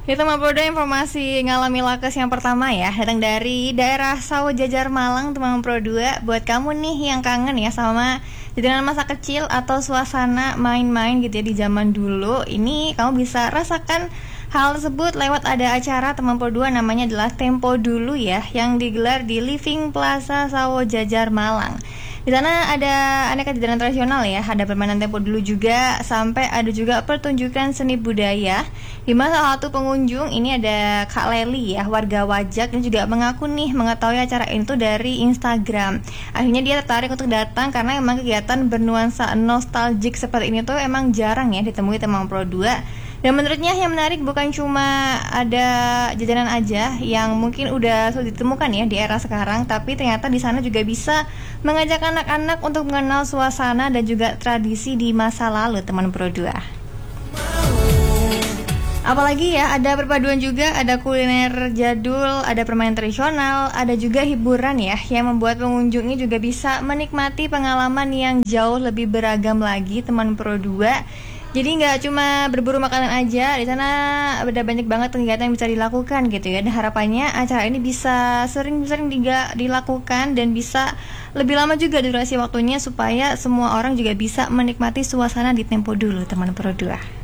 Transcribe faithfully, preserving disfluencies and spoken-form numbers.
Kita mau Pro dua informasi ngalami lakes yang pertama ya, datang dari daerah Sawo Jajar Malang, teman Pro dua. Buat kamu nih yang kangen ya sama jajanan masa kecil atau suasana main-main gitu ya di zaman dulu, ini kamu bisa rasakan hal tersebut lewat ada acara teman Pro dua, namanya adalah Tempo Dulu ya, yang digelar di Living Plaza Sawo Jajar Malang. Di sana ada aneka jajanan tradisional ya, ada permainan tempo dulu juga, sampai ada juga pertunjukan seni budaya. Di mana salah satu pengunjung ini ada Kak Leli ya, warga Wajak, yang juga mengaku nih mengetahui acara itu dari Instagram. Akhirnya dia tertarik untuk datang karena emang kegiatan bernuansa nostalgic seperti ini tuh emang jarang ya ditemui teman Pro dua. Dan menurutnya yang menarik bukan cuma ada jajanan aja yang mungkin udah sulit ditemukan ya di era sekarang, tapi ternyata di sana juga bisa mengajak anak-anak untuk mengenal suasana dan juga tradisi di masa lalu teman Pro dua. Apalagi ya, ada perpaduan juga, ada kuliner jadul, ada permainan tradisional, ada juga hiburan ya, yang membuat pengunjungnya juga bisa menikmati pengalaman yang jauh lebih beragam lagi teman Pro dua. Jadi nggak cuma berburu makanan aja, di sana ada banyak banget kegiatan yang bisa dilakukan gitu ya. Dan harapannya acara ini bisa sering-sering dilakukan dan bisa lebih lama juga durasi waktunya, supaya semua orang juga bisa menikmati suasana di Tempo Dulu teman Pro dua.